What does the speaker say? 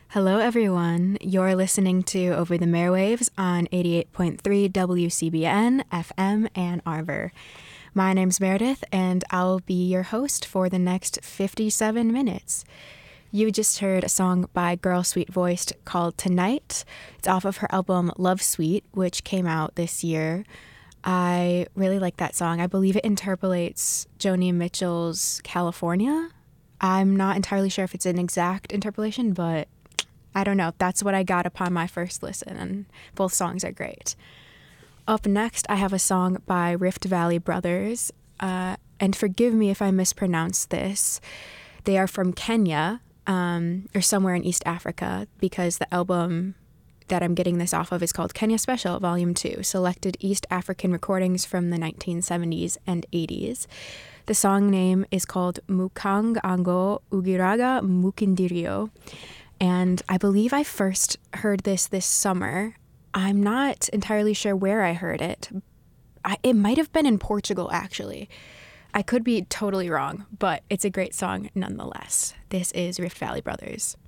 Hello, everyone. You're listening to Over the Airwaves on 88.3 WCBN FM Ann Arbor. My name's Meredith, and I'll be your host for the next 57 minutes. You just heard a song by Girl Sweet Voiced called Tonight. It's off of her album Love Suite, which came out this year. I really like that song. I believe it interpolates Joni Mitchell's California. I'm not entirely sure if it's an exact interpolation, but I don't know. That's what I got upon my first listen, and both songs are great. Up next, I have a song by Rift Valley Brothers, and forgive me if I mispronounce this. They are from Kenya, or somewhere in East Africa, because the album that I'm getting this off of is called Kenya Special, Volume 2, Selected East African Recordings from the 1970s and 80s. The song name is called Mukang Ango Ugiraga Mukindirio. And I believe I first heard this summer. I'm not entirely sure where I heard it. It might have been in Portugal, actually. I could be totally wrong, but it's a great song nonetheless. This is Rift Valley Brothers.